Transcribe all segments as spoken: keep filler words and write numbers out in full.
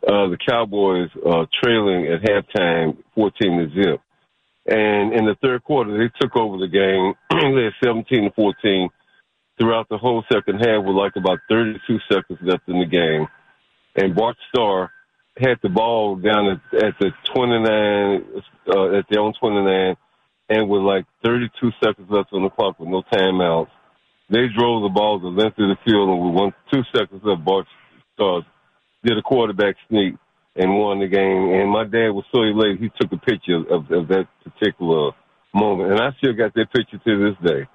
uh, the Cowboys uh, trailing at halftime, fourteen to zip. And in the third quarter, they took over the game. They had seventeen to fourteen throughout the whole second half with like about thirty-two seconds left in the game. And Bart Starr had the ball down at, at the twenty-nine, uh, at their own twenty-nine, and with like thirty-two seconds left on the clock with no timeouts. They drove the ball the length of the field, and with one, two seconds left, Bart Starr did a quarterback sneak and won the game. And my dad was so elated, he took a picture of, of that particular moment. And I still got that picture to this day.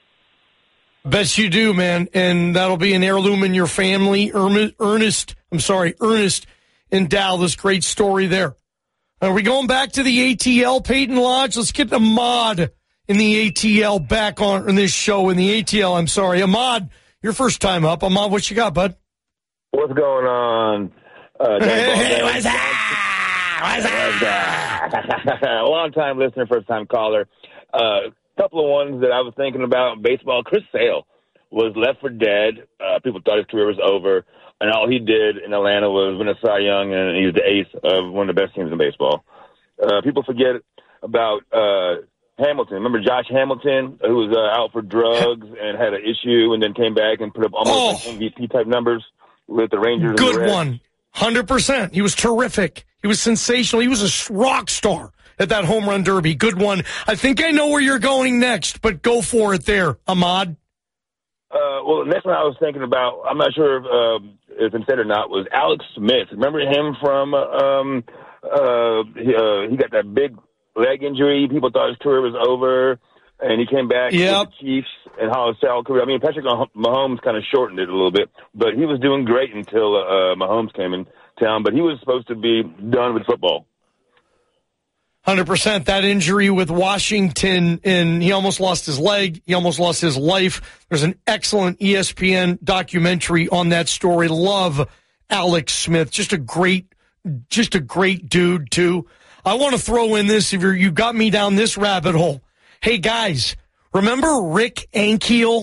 Bet you do, man. And that'll be an heirloom in your family. Ernest, I'm sorry, Ernest in Dallas. Great story there. Are we going back to the A T L, Peyton Lodge? Let's get Ahmad in the A T L back on in this show in the A T L. I'm sorry. Ahmad, your first time up. Ahmad, what you got, bud? What's going on? Uh, hey, hey, what's up? What's up? Long-time listener, first-time caller. A uh, couple of ones that I was thinking about. Baseball, Chris Sale was left for dead. Uh, people thought his career was over, and all he did in Atlanta was win a Cy Young, and he was the ace of one of the best teams in baseball. Uh, people forget about uh, Hamilton. Remember Josh Hamilton, who was uh, out for drugs and had an issue and then came back and put up almost oh. like M V P-type numbers with the Rangers. Good and the Reds. one. one hundred percent. He was terrific. He was sensational. He was a rock star at that home run derby. Good one. I think I know where you're going next, but go for it there, Ahmad. Uh, well, the next one I was thinking about, I'm not sure if, uh, if it's said or not, was Alex Smith. Remember him from, um, uh, he, uh, he got that big leg injury. People thought his career was over, and he came back yep. with the Chiefs and how his career. I mean, Patrick Mahomes kind of shortened it a little bit, but he was doing great until uh, Mahomes came in town. But he was supposed to be done with football. one hundred percent. That injury with Washington, and he almost lost his leg. He almost lost his life. There's an excellent E S P N documentary on that story. Love Alex Smith. Just a great, just a great dude, too. I want to throw in this, if you're, you got me down this rabbit hole. Hey, guys, remember Rick Ankiel?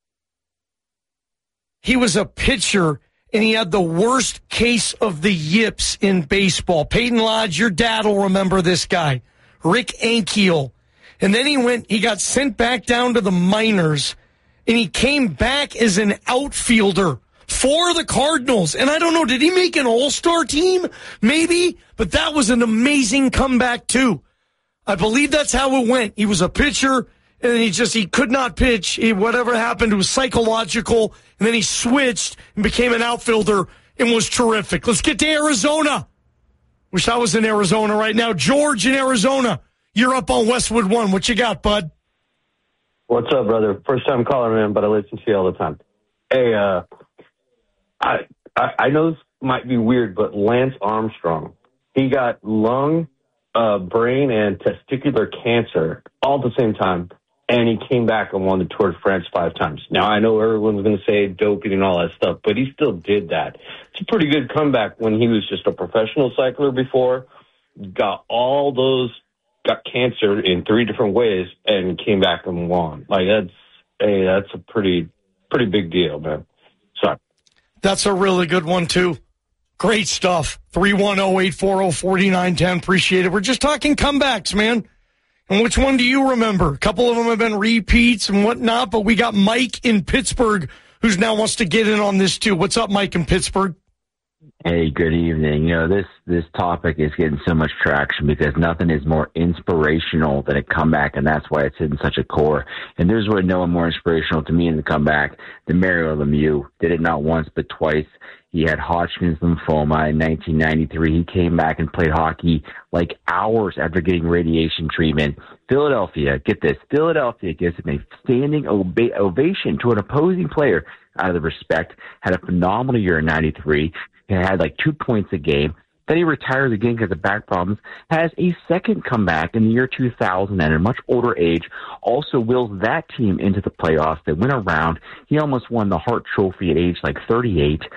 He was a pitcher, and he had the worst case of the yips in baseball. Peyton Lodge, your dad will remember this guy, Rick Ankiel. And then he went, he got sent back down to the minors, and he came back as an outfielder for the Cardinals. And I don't know, did he make an all-star team? Maybe, but that was an amazing comeback, too. I believe that's how it went. He was a pitcher, and he just, he could not pitch. He, whatever happened, it was psychological, and then he switched and became an outfielder and was terrific. Let's get to Arizona. Wish I was in Arizona right now. George in Arizona, you're up on Westwood One. What you got, bud? What's up, brother? First time caller, man, but I listen to you all the time. Hey, uh, I, I I know this might be weird, but Lance Armstrong, he got lung, uh, brain, and testicular cancer all at the same time, and he came back and won the Tour de France five times. Now, I know everyone's going to say doping and all that stuff, but he still did that. It's a pretty good comeback when he was just a professional cycler before, got all those, got cancer in three different ways, and came back and won. Like, that's, hey, that's a pretty, pretty big deal, man. Sorry. That's a really good one, too. Great stuff. three one zero, eight four zero, four nine one zero. Appreciate it. We're just talking comebacks, man. And which one do you remember? A couple of them have been repeats and whatnot, but we got Mike in Pittsburgh who's now wants to get in on this, too. What's up, Mike in Pittsburgh? Hey, good evening. You know, this, this topic is getting so much traction because nothing is more inspirational than a comeback, and that's why it's hitting such a core. And there's what no one more inspirational to me in the comeback than Mario Lemieux. Did it not once but twice. He had Hodgkin's lymphoma in nineteen ninety-three. He came back and played hockey like hours after getting radiation treatment. Philadelphia, get this, Philadelphia gives him a standing ova- ovation to an opposing player out of the respect. Had a phenomenal year in ninety-three. He had like two points a game. Then he retired again because of back problems. Has a second comeback in the year two thousand at a much older age. Also wills that team into the playoffs. They went around. He almost won the Hart Trophy at age like thirty-eight.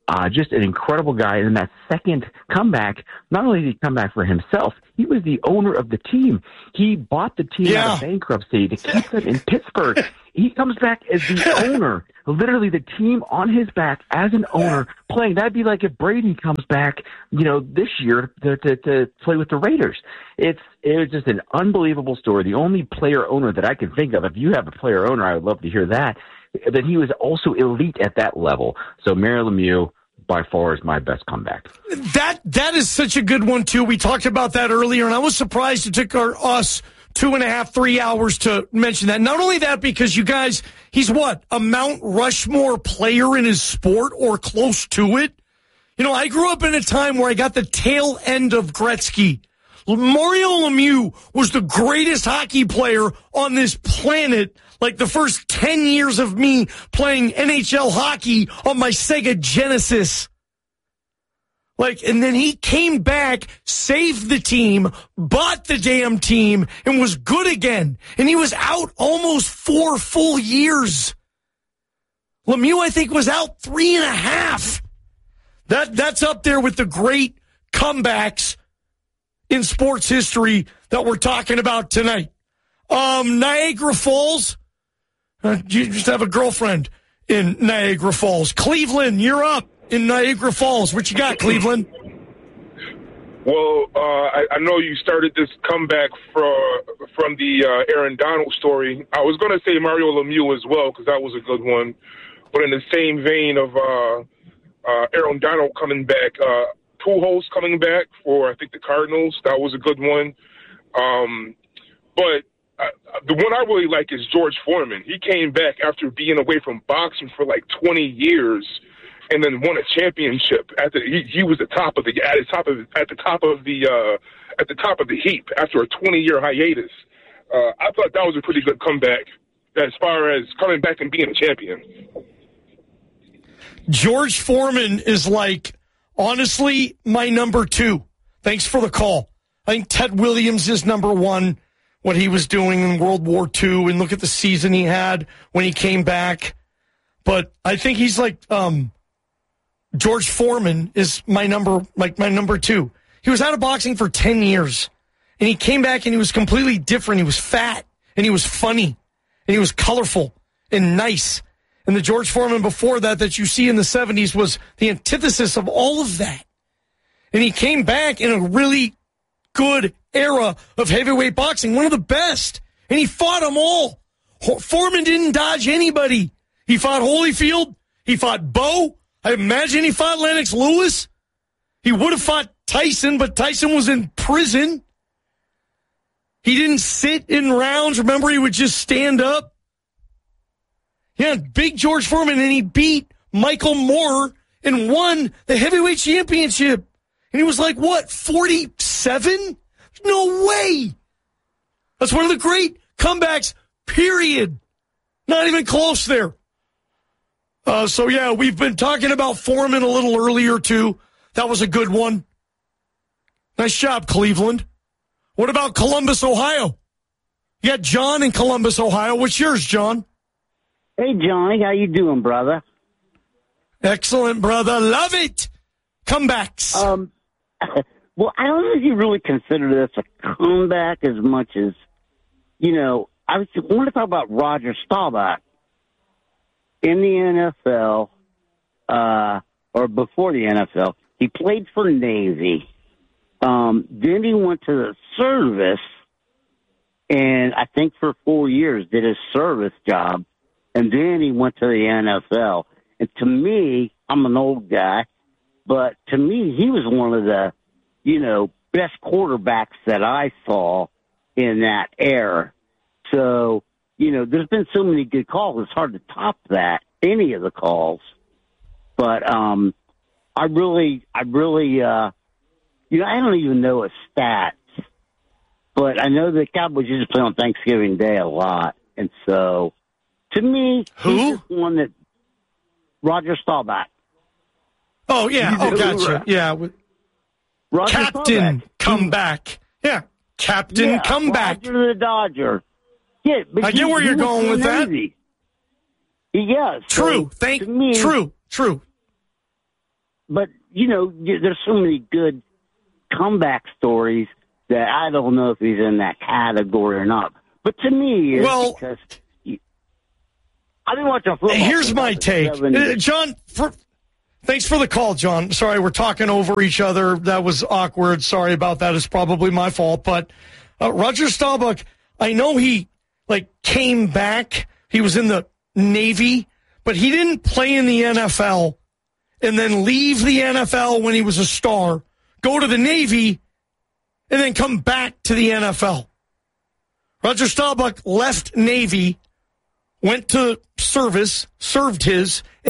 Uh, just an incredible guy. And that second comeback, not only did he come back for himself, he was the owner of the team. He bought the team yeah. out of bankruptcy to keep them in Pittsburgh. He comes back as the owner, literally the team on his back as an owner playing. That'd be like if Brady comes back, you know, this year to, to, to play with the Raiders. It's it was just an unbelievable story. The only player owner that I can think of, if you have a player owner, I would love to hear that, that he was also elite at that level. So Mario Lemieux, by far, is my best comeback. That that is such a good one too. We talked about that earlier, and I was surprised it took our, us two and a half, three hours to mention that. Not only that, because you guys, he's what, a Mount Rushmore player in his sport or close to it. You know, I grew up in a time where I got the tail end of Gretzky. Mario Lemieux was the greatest hockey player on this planet. Like the first ten years of me playing N H L hockey on my Sega Genesis. Like, and then he came back, saved the team, bought the damn team, and was good again. And he was out almost four full years. Lemieux, I think, was out three and a half. That, that's up there with the great comebacks in sports history that we're talking about tonight. Um, Niagara Falls. Uh, you just have a girlfriend in Niagara Falls. Cleveland, you're up in Niagara Falls. What you got, Cleveland? Well, uh, I, I know you started this comeback from from the uh, Aaron Donald story. I was going to say Mario Lemieux as well because that was a good one. But in the same vein of uh, uh, Aaron Donald coming back, uh, Pujols coming back for, I think, the Cardinals, that was a good one. Um, but Uh, the one I really like is George Foreman. He came back after being away from boxing for like twenty years, and then won a championship. At the, he, he was the top of the at the top of at the top of the uh, at the top of the heap after a twenty year hiatus. Uh, I thought that was a pretty good comeback as far as coming back and being a champion. George Foreman is like honestly my number two. Thanks for the call. I think Ted Williams is number one. What he was doing in World War Two, and look at the season he had when he came back. But I think he's like um, George Foreman is my number, like my number two. He was out of boxing for ten years, and he came back and he was completely different. He was fat, and he was funny, and he was colorful and nice. And the George Foreman before that that you see in the seventies was the antithesis of all of that. And he came back in a really good era of heavyweight boxing, one of the best. And he fought them all. Foreman didn't dodge anybody. He fought Holyfield. He fought Bo. I imagine he fought Lennox Lewis. He would have fought Tyson, but Tyson was in prison. He didn't sit in rounds. Remember, he would just stand up. Yeah, big George Foreman, and he beat Michael Moore and won the heavyweight championship. And he was like, what, forty-seven? No way. That's one of the great comebacks, period. Not even close there. Uh, so, yeah, we've been talking about Foreman a little earlier, too. That was a good one. Nice job, Cleveland. What about Columbus, Ohio? You got John in Columbus, Ohio. What's yours, John? Hey, Johnny. How you doing, brother? Excellent, brother. Love it. Comebacks. Um, well, I don't know if you really consider this a comeback as much as, you know, I was want to talk about Roger Staubach in the N F L, uh, or before the N F L. He played for Navy. Um, then he went to the service, and I think for four years did his service job, and then he went to the N F L. And to me, I'm an old guy, but to me, he was one of the, you know, best quarterbacks that I saw in that era. So, you know, there's been so many good calls, it's hard to top that, any of the calls. But um, I really, I really, uh, you know, I don't even know his stats, but I know the Cowboys used to play on Thanksgiving Day a lot. And so, to me, who? He's just one that, Roger Staubach. Oh, yeah. Oh, gotcha. Yeah. Roger Captain Staubach. Comeback. Yeah. Captain yeah, Comeback. Roger the Dodger. Yeah, but I he, get where you're going with that. Navy. Yeah. True. So, Thank. me, true. True. but, you know, there's so many good comeback stories that I don't know if he's in that category or not. But to me, it's well, because he, I've been watching football. Here's my take. Uh, John, for, thanks for the call, John. Sorry, we're talking over each other. That was awkward. Sorry about that. It's probably my fault. But uh, Roger Staubach, I know he like came back. He was in the Navy, but he didn't play in the N F L and then leave the N F L when he was a star, go to the Navy, and then come back to the N F L. Roger Staubach left Navy, went to service, served his,